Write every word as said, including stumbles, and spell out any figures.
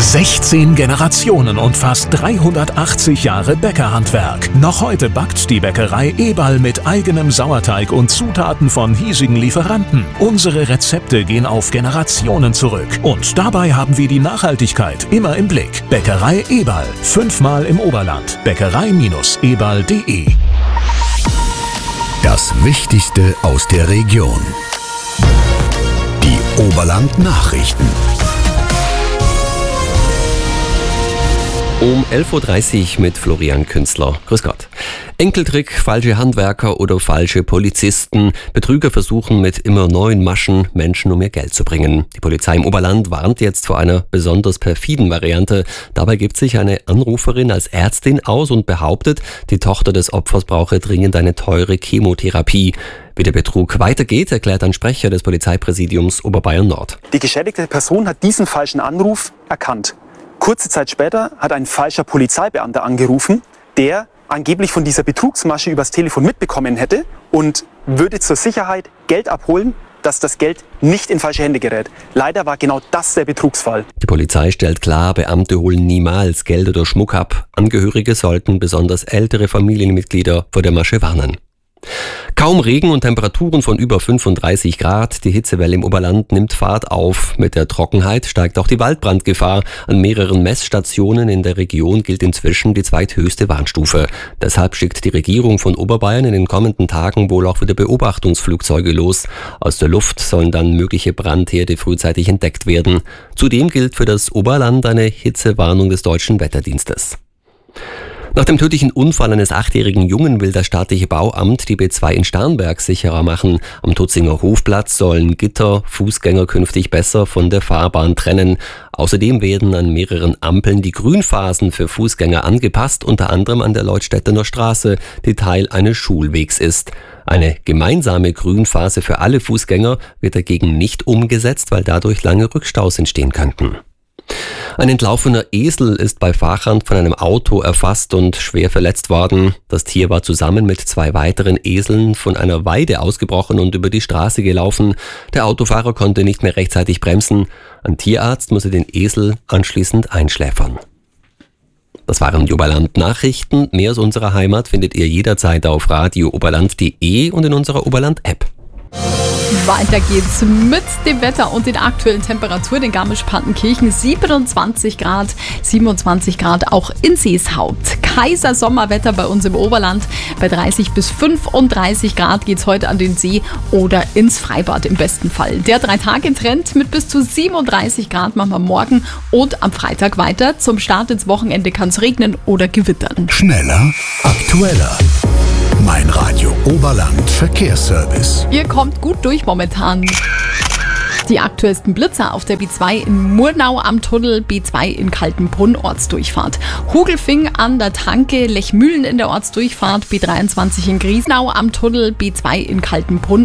sechzehn Generationen und fast dreihundertachtzig Jahre Bäckerhandwerk. Noch heute backt die Bäckerei Eberl mit eigenem Sauerteig und Zutaten von hiesigen Lieferanten. Unsere Rezepte gehen auf Generationen zurück. Und dabei haben wir die Nachhaltigkeit immer im Blick. Bäckerei Eberl. Fünfmal im Oberland. Bäckerei Eberl punkt de. Das Wichtigste aus der Region. Die Oberland-Nachrichten. Um elf Uhr dreißig mit Florian Künzler. Grüß Gott. Enkeltrick, falsche Handwerker oder falsche Polizisten. Betrüger versuchen mit immer neuen Maschen Menschen um ihr Geld zu bringen. Die Polizei im Oberland warnt jetzt vor einer besonders perfiden Variante. Dabei gibt sich eine Anruferin als Ärztin aus und behauptet, die Tochter des Opfers brauche dringend eine teure Chemotherapie. Wie der Betrug weitergeht, erklärt ein Sprecher des Polizeipräsidiums Oberbayern Nord. Die geschädigte Person hat diesen falschen Anruf erkannt. Kurze Zeit später hat ein falscher Polizeibeamter angerufen, der angeblich von dieser Betrugsmasche übers Telefon mitbekommen hätte und würde zur Sicherheit Geld abholen, dass das Geld nicht in falsche Hände gerät. Leider war genau das der Betrugsfall. Die Polizei stellt klar, Beamte holen niemals Geld oder Schmuck ab. Angehörige sollten besonders ältere Familienmitglieder vor der Masche warnen. Kaum Regen und Temperaturen von über fünfunddreißig Grad. Die Hitzewelle im Oberland nimmt Fahrt auf. Mit der Trockenheit steigt auch die Waldbrandgefahr. An mehreren Messstationen in der Region gilt inzwischen die zweithöchste Warnstufe. Deshalb schickt die Regierung von Oberbayern in den kommenden Tagen wohl auch wieder Beobachtungsflugzeuge los. Aus der Luft sollen dann mögliche Brandherde frühzeitig entdeckt werden. Zudem gilt für das Oberland eine Hitzewarnung des Deutschen Wetterdienstes. Nach dem tödlichen Unfall eines achtjährigen Jungen will das staatliche Bauamt die B zwei in Starnberg sicherer machen. Am Tutzinger Hofplatz sollen Gitter Fußgänger künftig besser von der Fahrbahn trennen. Außerdem werden an mehreren Ampeln die Grünphasen für Fußgänger angepasst, unter anderem an der Leutstettener Straße, die Teil eines Schulwegs ist. Eine gemeinsame Grünphase für alle Fußgänger wird dagegen nicht umgesetzt, weil dadurch lange Rückstaus entstehen könnten. Ein entlaufener Esel ist bei Fahrern von einem Auto erfasst und schwer verletzt worden. Das Tier war zusammen mit zwei weiteren Eseln von einer Weide ausgebrochen und über die Straße gelaufen. Der Autofahrer konnte nicht mehr rechtzeitig bremsen. Ein Tierarzt musste den Esel anschließend einschläfern. Das waren die Oberland-Nachrichten. Mehr aus unserer Heimat findet ihr jederzeit auf radio oberland punkt de und in unserer Oberland-App. Weiter geht's mit dem Wetter und den aktuellen Temperaturen in Garmisch-Partenkirchen. siebenundzwanzig Grad, siebenundzwanzig Grad auch in Seeshaupt. Kaiser-Sommerwetter bei uns im Oberland. Bei dreißig bis fünfunddreißig Grad geht's heute an den See oder ins Freibad im besten Fall. Der Drei-Tage-Trend mit bis zu siebenunddreißig Grad machen wir morgen und am Freitag weiter. Zum Start ins Wochenende kann's regnen oder gewittern. Schneller, aktueller. Mein Radio Oberland Verkehrsservice. Ihr kommt gut durch momentan. Die aktuellsten Blitzer auf der B zwei in Murnau am Tunnel, B zwei in Kaltenbrunn Ortsdurchfahrt. Hugelfing an der Tanke, Lechmühlen in der Ortsdurchfahrt, B dreiundzwanzig in Griesnau am Tunnel, B zwei in Kaltenbrunn